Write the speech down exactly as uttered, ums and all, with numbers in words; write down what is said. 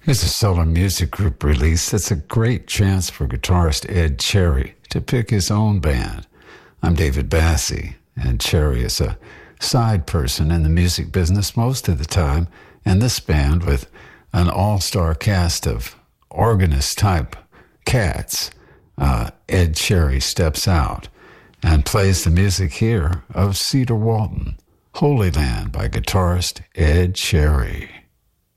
It's a solo music group release that's a great chance for guitarist Ed Cherry to pick his own band. I'm David Bassie, and Cherry is a side person in the music business most of the time, and this band, with an all-star cast of organist-type cats, uh, Ed Cherry steps out and plays the music here of Cedar Walton, Holy Land by guitarist Ed Cherry.